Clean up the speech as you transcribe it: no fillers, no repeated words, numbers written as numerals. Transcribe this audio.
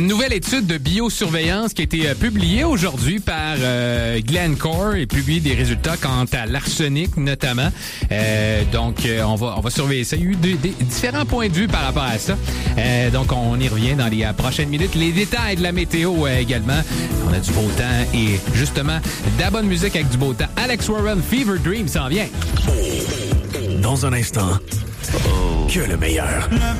nouvelle étude de biosurveillance qui a été publiée aujourd'hui par Glencore et publié des résultats quant à l'arsenic notamment. Donc, on va surveiller ça. Il y a eu des différents points de vue par rapport à ça. Donc, on y revient dans les prochaines minutes. Les détails de la météo également. On a du beau temps et justement, de la bonne musique avec du beau temps. Alex Warren, Fever Dream s'en vient. Dans un instant, que le meilleur.